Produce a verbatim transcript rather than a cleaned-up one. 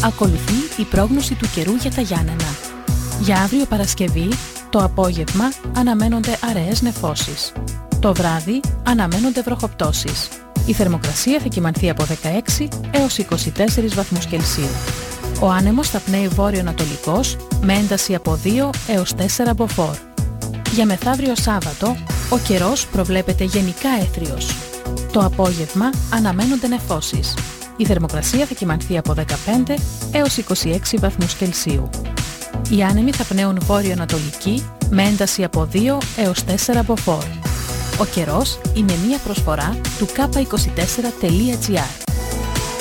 Ακολουθεί η πρόγνωση του καιρού για τα Γιάννενα. Για αύριο Παρασκευή, το απόγευμα αναμένονται αραιές νεφώσεις. Το βράδυ αναμένονται βροχοπτώσεις. Η θερμοκρασία θα κυμανθεί από δεκαέξι έως είκοσι τέσσερις βαθμούς Κελσίου. Ο άνεμος θα πνέει βόρειο-ανατολικός με ένταση από δύο έως τέσσερα μποφόρ. Για μεθαύριο Σάββατο, ο καιρός προβλέπεται γενικά έθριος. Το απόγευμα αναμένονται νεφώσεις. Η θερμοκρασία θα κυμανθεί από δεκαπέντε έως είκοσι έξι βαθμούς Κελσίου. Οι άνεμοι θα πνέουν βόρειο-ανατολική με ένταση από δύο έως τέσσερα μποφόρ. Ο καιρός είναι μία προσφορά του κάπα είκοσι τέσσερα τελεία τζι άρ.